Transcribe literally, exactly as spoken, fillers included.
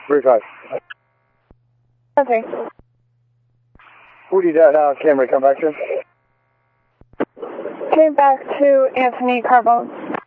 Verify. Okay. Woody dot now, Camry, come back to him. Came back to Anthony Carbone.